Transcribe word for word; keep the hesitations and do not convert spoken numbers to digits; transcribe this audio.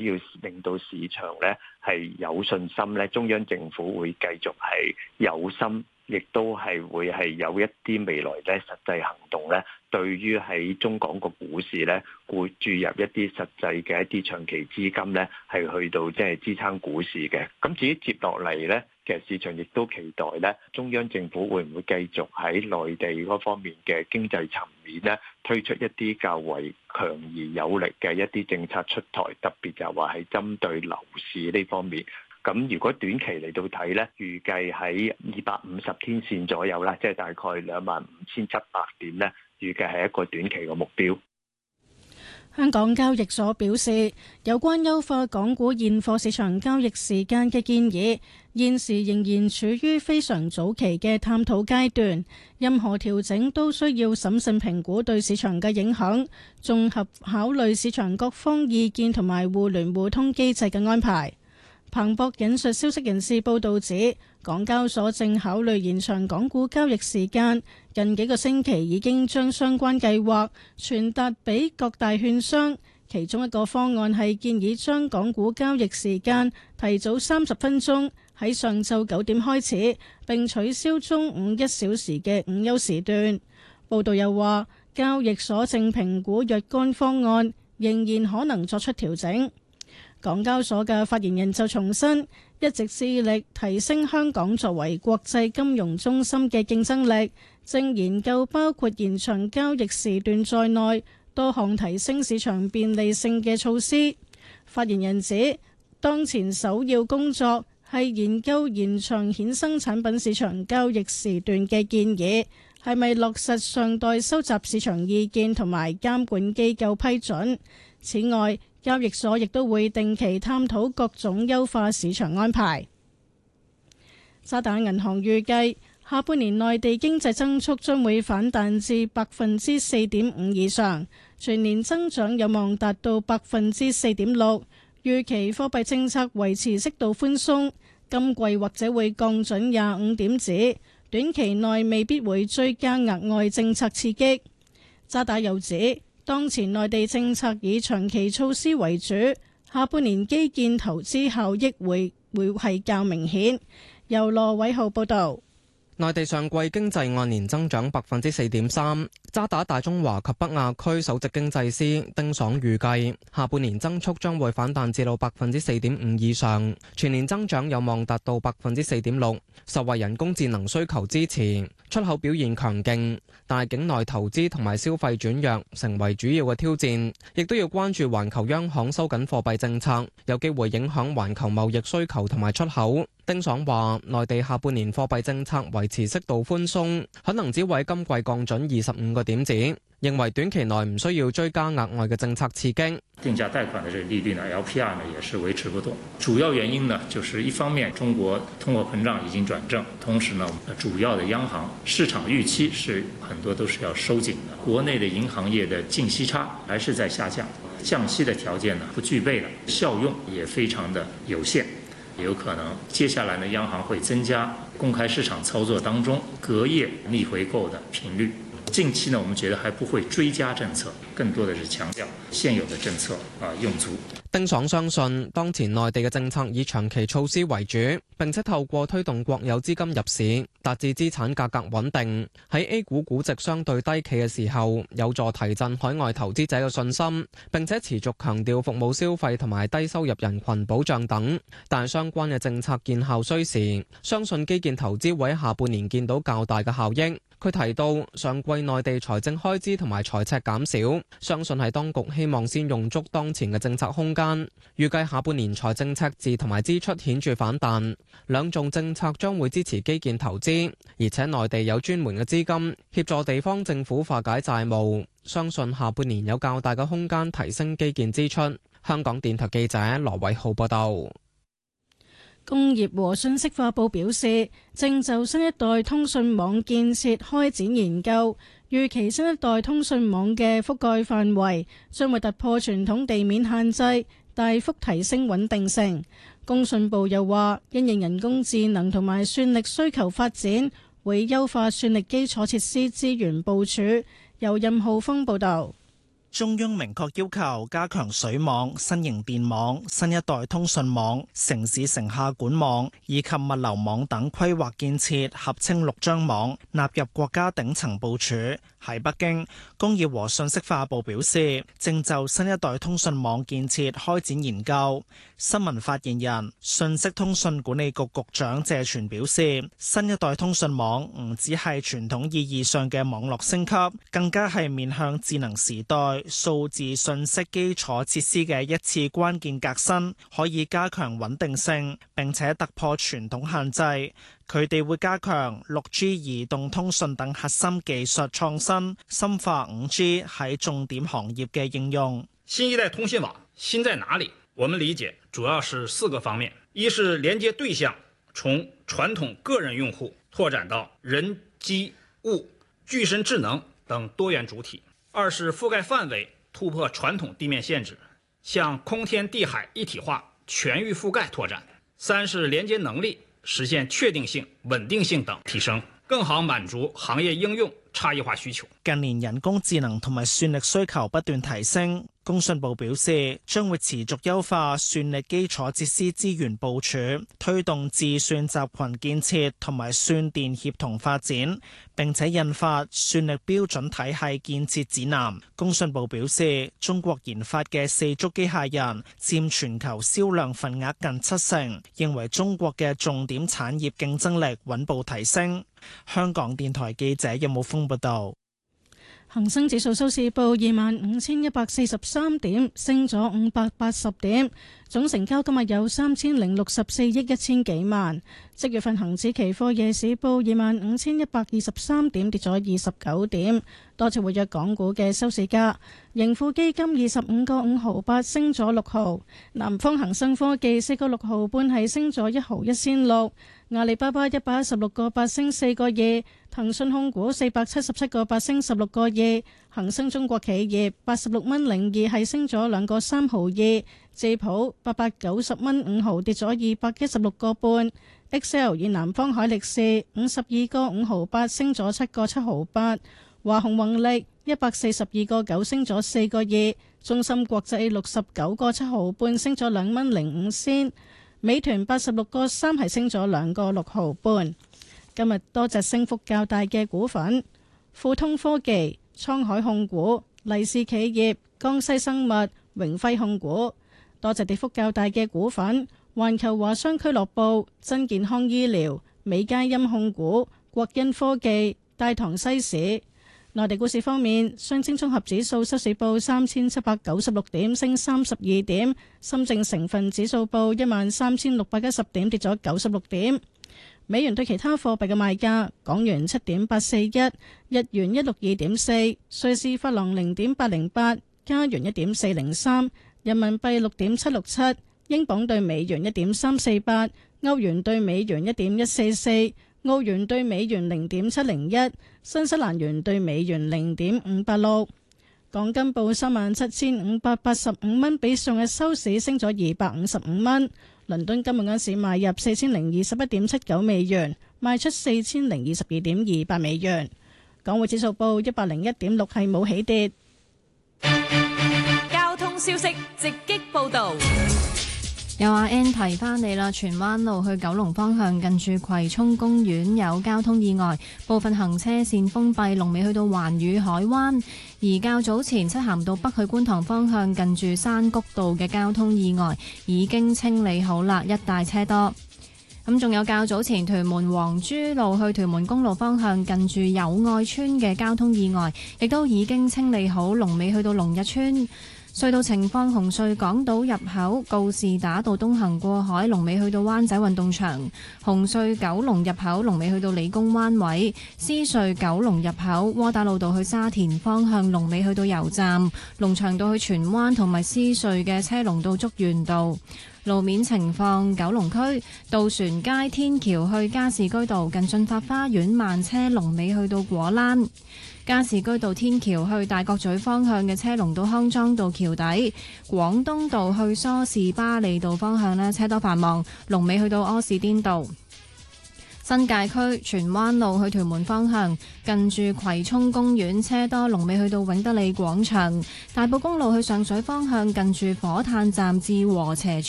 只要令到市場咧係有信心咧，中央政府會繼續係有心，亦都係會係有一啲未來咧實際行動咧，對於喺中港個股市咧，會注入一啲實際嘅一啲長期資金咧，係去到即係支撐股市嘅。咁至於接落嚟咧，其實市場亦都期待咧，中央政府會唔會繼續喺內地嗰方面嘅經濟層面咧，推出一啲較為強而有力嘅一啲政策出台，特別就話係針對樓市呢方面。咁如果短期嚟到睇咧，預計喺二百五十天線左右啦，即係大概兩萬五千七百點咧，預計係一個短期嘅目標。 香港交易所表示，有關優化港股現貨市場交易時間嘅建議，現時仍然處於非常早期嘅探討階段，任何調整都需要審慎評估對市場嘅影響，綜合考慮市場各方意見同埋互聯互通機制嘅安排。彭博引述消息人士報道指，港交所正考慮延長港股交易時間，近幾個星期已經將相關計劃傳達俾各大券商，其中一個方案係建議將港股交易時間提早三十分鐘，喺上晝九點開始，並取消中午一小時嘅午休時段。報道又話，交易所正評估若干方案，仍然可能作出調整。港交所嘅發言人就重申，一直致力提升香港作為國際金融中心嘅競爭力，正研究包括延長交易時段在內多項提升市場便利性嘅措施。發言人指，當前首要工作係研究延長衍生產品市場交易時段嘅建議，係咪落實尚待收集市場意見同埋監管機構批准。此外，交易所亦都會定期探討各種優化市場安排。渣打銀行預計下半年內地經濟增速將會反彈至百分之四點五以上，全年增長有望達到百分之四點六。預期貨幣政策維持適度寬鬆，今季或者會降準廿五點子，短期內未必會追加額外政策刺激。渣打又指，當前內地政策以長期措施為主，下半年基建投資效益會會係較明顯。由羅偉浩報導。 內地上季經濟按年增長百分之四點三，渣打大中華及北亞區首席經濟師丁爽預計，下半年增速將會反彈至到百分之四點五以上，全年增長有望達到百分之四點六，受惠人工智能需求支持，出口表現強勁，但係境內投資同埋消費轉弱成為主要嘅挑戰，亦都要關注環球央行收緊貨幣政策，有機會影響環球貿易需求同埋出口。丁爽話，內地下半年貨幣政策維持適度寬鬆，可能只會今季降準二十五個點子，認為短期內唔需要追加額外嘅政策刺激。 定價貸款的這個利率呢 L P R 呢也是維持不動，主要原因呢就是一方面中國通貨膨脹已經轉正，同時呢主要的央行市場預期是很多都是要收緊的，國內的銀行業的淨息差還是在下降，降息的條件呢不具備了，效用也非常的有限。有可能接下來呢，央行會增加公開市場操作當中隔夜逆回購的頻率。近期呢，我們覺得還不會追加政策，更多的是強調現有的政策啊用足。 丁爽相信，當前內地嘅政策以長期措施為主，並且透過推動國有資金入市，達至資產價格穩定。喺 A 股估值相對低企嘅時候，有助提振海外投資者嘅信心，並且持續強調服務消費同埋低收入人群保障等。但相關嘅政策見效需時，相信基建投資會喺下半年見到較大嘅效益。佢提到，上季內地財政開支同埋財赤減少，相信係當局希望先用足當前嘅政策空間。預計下半年財政赤字同埋支出顯著反彈，兩種政策將會支持基建投資，而且內地有專門嘅資金協助地方政府化解債務，相信下半年有較大嘅空間提升基建支出。香港電台記者羅偉浩報道。 工業和信息化部表示，正就新一代通訊網建設開展研究，預期新一代通訊網嘅覆蓋範圍將會突破傳統地面限制，大幅提升穩定性。工信部又話，因應人工智能同埋算力需求發展，會優化算力基礎設施資源部署。由任浩峰報道。 中央明確要求加強水網、新型電網、新一代通訊網、城市城下管網以及物流網等規劃建設，合稱六張網，納入國家頂層部署。喺北京，工業和信息化部表示，正就新一代通訊網建設開展研究。新聞發言人、信息通訊管理局局長謝傳表示，新一代通訊網唔只係傳統意義上嘅網絡升級，更加係面向智能時代數字信息基礎設施嘅一次關鍵革新，可以加強穩定性，並且突破傳統限制。佢哋會加強六 G 移動通訊等核心技術創新，深化五 G 喺重點行業嘅應用。 新一代通信網新在哪裡？我們理解主要是四個方面：一是連接對象從傳統個人用戶拓展到人、機、物、具身智能等多元主體；二是覆蓋範圍突破傳統地面限制，向空天地海一體化、全域覆蓋拓展；三是連接能力實現確定性、穩定性等提升，更好滿足行業應用差異化需求。 近年人工智能同埋算力需求不斷提升，工信部表示將會持續優化算力基礎設施資源部署，推動智算集群建設同埋算電協同發展，並且印發算力標準體系建設指南。工信部表示，中國研發嘅四足機械人佔全球銷量份額近七成，認為中國嘅重點產業競爭力穩步提升。香港電台記者任武峰報道。 恒生指數收市報二萬五千一百四十三點，升咗五百八十點，總成交今日有三千零六十四億一千幾萬。即月份恒指期貨夜市報二萬五千一百二十三點，跌咗二十九點。多隻活躍港股嘅收市價，盈富基金二十五個五毫八，升咗六毫；南方恒生科技四個六毫半，係升咗一毫一仙六；阿里巴巴一百一十六個八，升四個二；騰訊控股四百七十七個八，升十六個二；恒生中國企業八十六蚊零二，係升咗兩個三毫二；智普八百九十蚊五毫，跌咗二百一十六個半；Excel 以南方海力士五十二個五毫八，升咗七個七毫八；華虹宏力一百四十二個九，升咗四個二；中芯國際六十九個七毫半，升咗兩蚊零五仙；美團八十六個三，係升咗兩個六毫半。今日多隻升幅較大嘅股份：富通科技、滄海控股、利仕企業、江西生物、榮輝控股。多隻跌幅較大嘅股份：環球華商俱樂部、真健康醫療、美佳音控股、國恩科技、大唐西市。內地股市方面，上證綜合指數收市報三千七百九十六點，升三十二點；深證成分指數報一萬三千六百一十點，跌咗九十六點。美元對其他貨幣嘅賣價：港元七點八四一，日元一六二點四，瑞士法郎零點八零八，加元一點四零三，人民幣六點七六七，英鎊對美元一點三四八，歐元對美元一點一四四，澳元對美元零點七零一，新西蘭元對美元零點五八六。港金報三萬七千五百八十五蚊，比上日收市升咗二百五十五蚊。倫敦今日晏市買入四千零二十一點七九美元，賣出四千零二十二點二八美元。港匯指數報一百零一點六，係冇起跌。 交通消息直擊報道。 有阿 N 提翻你啦，荃灣路去九龍方向近住葵涌公園有交通意外，部分行車線封閉，龍尾去到環宇海灣。而較早前漆咸道北去觀塘方向近住山谷道嘅交通意外已經清理好啦，一帶車多。咁仲有較早前屯門黃珠路去屯門公路方向近住友愛村嘅交通意外，亦都已經清理好，龍尾去到龍日村。隧道情況：紅隧港島入口告士打道東行過海，龍尾去到灣仔運動場；紅隧九龍入口龍尾去到理工灣位；獅隧九龍入口窩打老道去沙田方向龍尾去到油站；龍翔道去荃灣同埋獅隧嘅車龍到竹園道。路面情況：九龍區渡船街天橋去加士居道近駿發花園慢車，龍尾去到果欄。加士居道天橋去大角咀方向嘅車龍到康莊道橋底，廣東道去梳士巴利道方向呢，車多繁忙，龍尾去到柯士甸道。 新界區荃灣路去屯門方向，近住葵涌公園車多，龍尾去到永德利廣場。大埔公路去上水方向，近住火炭站至禾輋